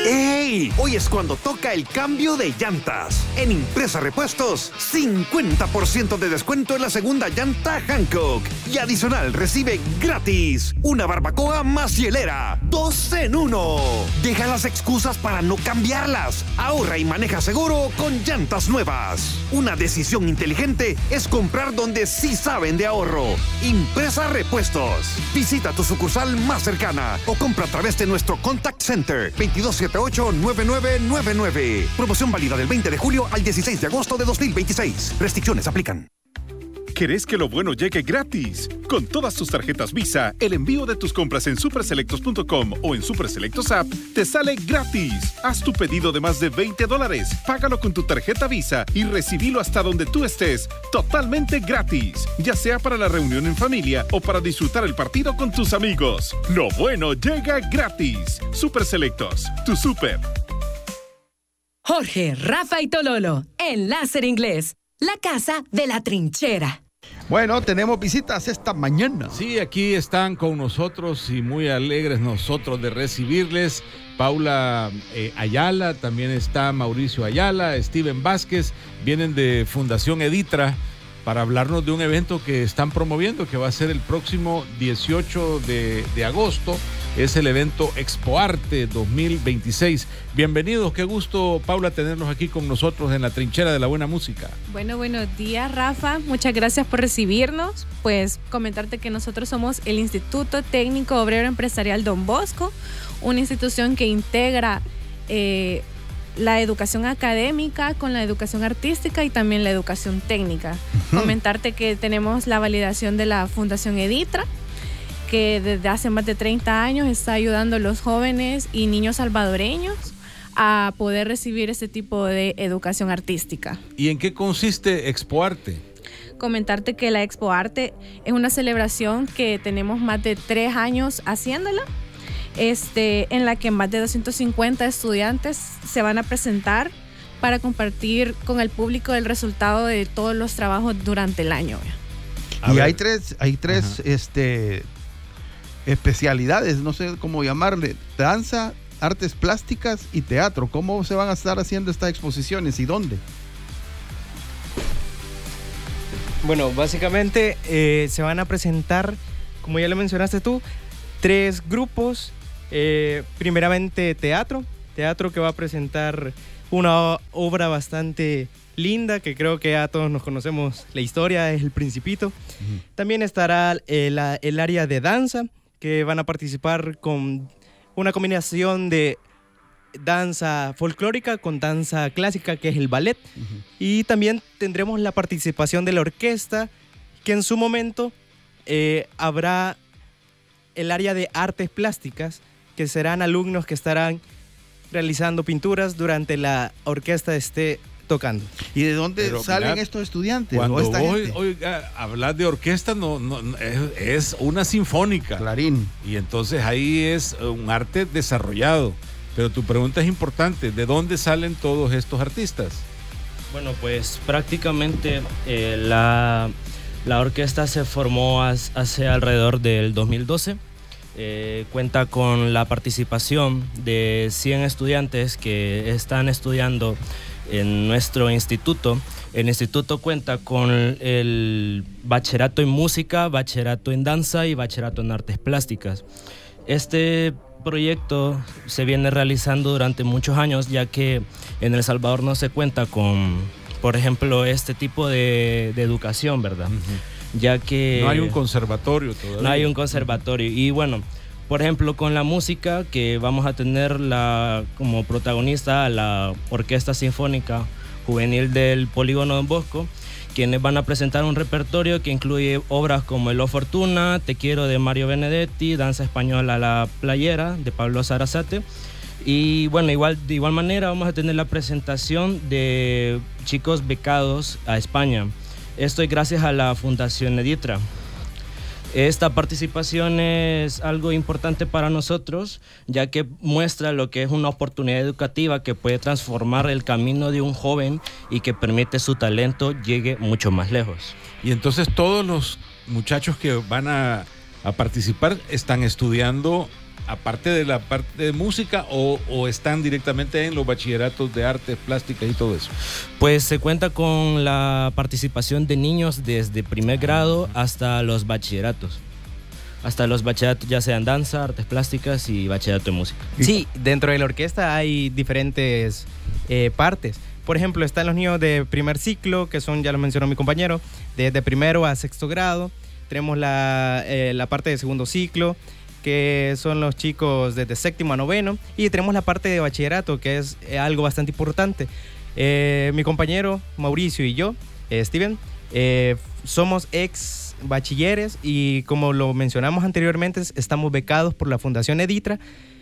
¡Ey! Hoy es cuando toca el cambio de llantas. En Impresa Repuestos, 50% de descuento en la segunda llanta Hankook. Y adicional recibe gratis una barbacoa más hielera. 2 en 1. Deja las excusas para no cambiarlas. Ahorra y maneja seguro con llantas nuevas. Una decisión inteligente es comprar donde sí saben de ahorro. Impresa Repuestos. Visita tu sucursal más cercana o compra a través de nuestro Contact Center 2278-9999. Promoción válida del 20 de julio al 16 de agosto de 2026. Restricciones aplican. ¿Querés que lo bueno llegue gratis? Con todas tus tarjetas Visa, el envío de tus compras en superselectos.com o en Superselectos App te sale gratis. Haz tu pedido de más de $20, págalo con tu tarjeta Visa y recibilo hasta donde tú estés, totalmente gratis, ya sea para la reunión en familia o para disfrutar el partido con tus amigos. Lo bueno llega gratis. Superselectos, tu super. Jorge, Rafa y Tololo, en Láser Inglés, la casa de la trinchera. Bueno, tenemos visitas esta mañana. Sí, aquí están con nosotros y muy alegres nosotros de recibirles. Paula Ayala, también está Mauricio Ayala, Steven Vázquez, vienen de Fundación Editra para hablarnos de un evento que están promoviendo, que va a ser el próximo 18 de agosto. Es el evento Expo Arte 2026. Bienvenidos, qué gusto, Paula, tenerlos aquí con nosotros en la trinchera de la buena música. Bueno, buenos días, Rafa. Muchas gracias por recibirnos. Pues comentarte que nosotros somos el Instituto Técnico Obrero Empresarial Don Bosco, una institución que integra la educación académica con la educación artística y también la educación técnica. Comentarte que tenemos la validación de la Fundación Editra, que desde hace más de 30 años está ayudando a los jóvenes y niños salvadoreños a poder recibir este tipo de educación artística. ¿Y en qué consiste Expo Arte? Comentarte que la Expo Arte es una celebración que tenemos más de 3 años haciéndola, en la que más de 250 estudiantes se van a presentar para compartir con el público el resultado de todos los trabajos durante el año. Y hay tres especialidades, no sé cómo llamarle: danza, artes plásticas y teatro. ¿Cómo se van a estar haciendo estas exposiciones y dónde? Bueno, básicamente se van a presentar, como ya lo mencionaste tú, 3 grupos. Primeramente teatro que va a presentar una obra bastante linda, que creo que ya todos nos conocemos la historia, es El Principito. También estará el área de danza, que van a participar con una combinación de danza folclórica con danza clásica, que es el ballet. Y también tendremos la participación de la orquesta, que en su momento habrá el área de artes plásticas, que serán alumnos que estarán realizando pinturas durante la orquesta esté tocando. ¿Y de dónde salen estos estudiantes? Cuando vos hablas de orquesta, no, es una sinfónica. Clarín. Y entonces ahí es un arte desarrollado. Pero tu pregunta es importante: ¿de dónde salen todos estos artistas? Bueno, pues prácticamente la orquesta se formó hace alrededor del 2012. Cuenta con la participación de 100 estudiantes que están estudiando en nuestro instituto. El instituto cuenta con el bachillerato en música, bachillerato en danza y bachillerato en artes plásticas. Este proyecto se viene realizando durante muchos años, ya que en El Salvador no se cuenta con, por ejemplo, este tipo de educación, ¿verdad? Ya que no hay un conservatorio todavía. No hay un conservatorio. Y bueno, por ejemplo, con la música, que vamos a tener como protagonista a la Orquesta Sinfónica Juvenil del Polígono Don Bosco, quienes van a presentar un repertorio que incluye obras como El O Fortuna, Te Quiero de Mario Benedetti, Danza Española La Playera de Pablo Sarasate. Y bueno, de igual manera vamos a tener la presentación de chicos becados a España. Esto es gracias a la Fundación Editra. Esta participación es algo importante para nosotros, ya que muestra lo que es una oportunidad educativa que puede transformar el camino de un joven y que permite su talento llegue mucho más lejos. Y entonces todos los muchachos que van a participar están estudiando aparte de la parte de música, o están directamente en los bachilleratos de artes plásticas y todo eso? Pues se cuenta con la participación de niños desde primer grado hasta los bachilleratos. Hasta los bachilleratos, ya sean danza, artes plásticas y bachillerato de música. Sí, dentro de la orquesta hay diferentes partes. Por ejemplo, están los niños de primer ciclo, que son, ya lo mencionó mi compañero, desde primero a sexto grado. Tenemos la parte de segundo ciclo, que son los chicos desde séptimo a noveno. Y tenemos la parte de bachillerato, que es algo bastante importante. Mi compañero Mauricio y yo, Steven, somos ex bachilleres y, como lo mencionamos anteriormente, estamos becados por la Fundación Editra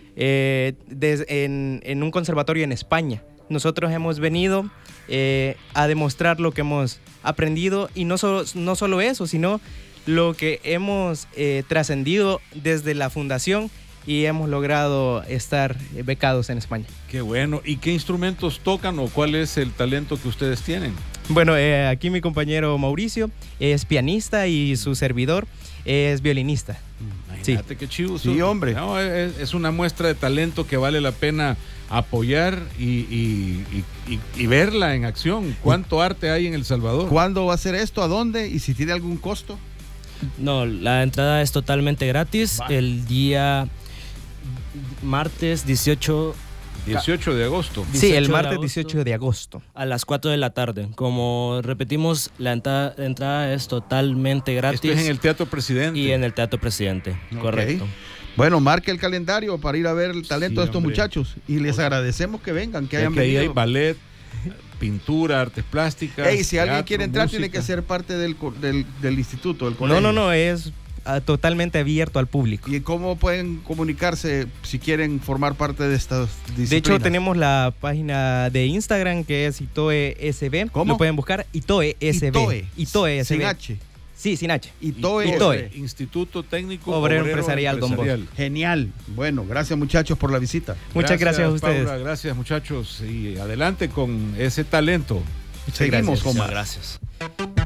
en un conservatorio en España. Nosotros hemos venido a demostrar lo que hemos aprendido, y no solo eso, sino lo que hemos trascendido desde la fundación, y hemos logrado estar becados en España. Qué bueno. ¿Y qué instrumentos tocan o cuál es el talento que ustedes tienen? Bueno, aquí mi compañero Mauricio es pianista y su servidor es violinista. Imagínate, sí. Qué chivo. Sí, hombre. No, es una muestra de talento que vale la pena apoyar y verla en acción. ¿Cuánto arte hay en El Salvador? ¿Cuándo va a ser esto? ¿A dónde? ¿Y si tiene algún costo? No, la entrada es totalmente gratis. El día martes 18 de agosto. Sí, el martes 18 de agosto. A las 4 de la tarde. Como repetimos, la entrada es totalmente gratis. Esto es en el Teatro Presidente. Y en el Teatro Presidente, correcto. Bueno, marque el calendario para ir a ver el talento de estos muchachos. Y les agradecemos que vengan, que hayan venido. Ahí hay ballet, pintura, artes plásticas. Hey, si alguien quiere entrar, música, tiene que ser parte del instituto, del colegio. No, es totalmente abierto al público. ¿Y cómo pueden comunicarse si quieren formar parte de estas disciplinas? De hecho, tenemos la página de Instagram, que es Itoe SB. ¿Cómo? Lo pueden buscar, Itoe SB. Itoe SB. Sin H. Sí, sin H. Itoe. Instituto Técnico Obrero Empresarial Don Bosco. Genial. Bueno, gracias muchachos por la visita. Muchas gracias a ustedes. Paula, gracias muchachos, y adelante con ese talento. Seguimos con más. Gracias.